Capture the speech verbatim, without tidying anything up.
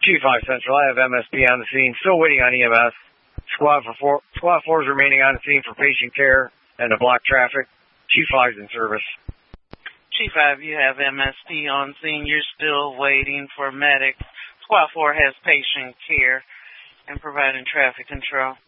Chief five Central, I have M S P on the scene, still waiting on E M S. Squad for four, Squad four is remaining on the scene for patient care and to block traffic. Chief five is in service. Chief five, you have M S P on scene. You're still waiting for medics. Squad four has patient care and providing traffic control.